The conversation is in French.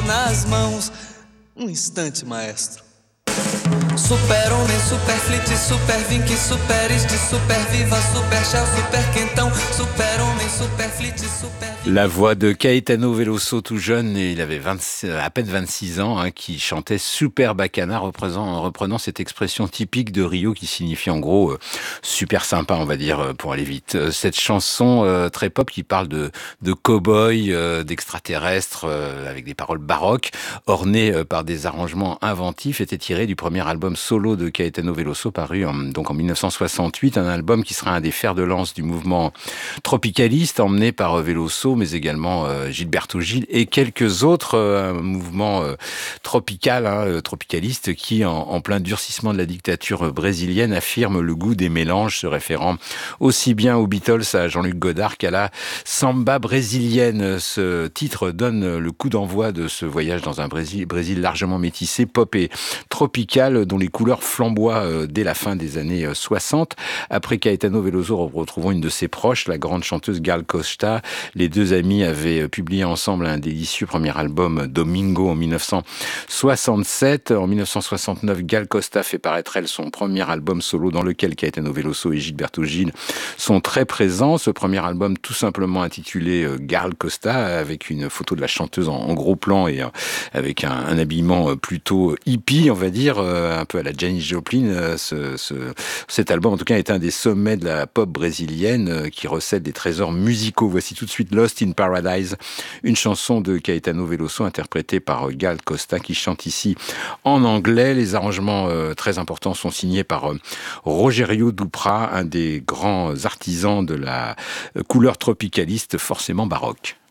nas mãos. Instante, maestro. Super homem, super flit, super vink, super ist, super viva, super shell, super quentão. Super homem, super flit, super... La voix de Caetano Veloso, tout jeune, et il avait à peine 26 ans, qui chantait Super Bacana, reprenant cette expression typique de Rio qui signifie en gros super sympa, on va dire, pour aller vite. Cette chanson très pop qui parle de cow-boy, d'extraterrestres, avec des paroles baroques, ornées par des arrangements inventifs, était tirée du premier album solo de Caetano Veloso, paru donc en 1968, un album qui sera un des fers de lance du mouvement tropicaliste, emmené par Veloso, mais également Gilberto Gil et quelques autres mouvements tropicalistes qui, en plein durcissement de la dictature brésilienne, affirment le goût des mélanges, se référant aussi bien aux Beatles, à Jean-Luc Godard, qu'à la samba brésilienne. Ce titre donne le coup d'envoi de ce voyage dans un Brésil largement métissé, pop et tropical, dont les couleurs flamboient dès la fin des années 60. Après Caetano Veloso, retrouvons une de ses proches, la grande chanteuse Gal Costa. Les deux amis avaient publié ensemble un délicieux premier album, Domingo, en 1967. En 1969, Gal Costa fait paraître, elle, son premier album solo dans lequel Caetano Veloso et Gilberto Gil sont très présents. Ce premier album, tout simplement intitulé Gal Costa, avec une photo de la chanteuse en gros plan et avec un habillement plutôt hippie, on va dire, un peu à la Janis Joplin. Cet album, en tout cas, est un des sommets de la pop brésilienne qui recèle des trésors musicaux. Voici tout de suite Lost in Paradise, une chanson de Caetano Veloso interprétée par Gal Costa qui chante ici en anglais. Les arrangements très importants sont signés par Rogério Duprat, un des grands artisans de la couleur tropicaliste forcément baroque.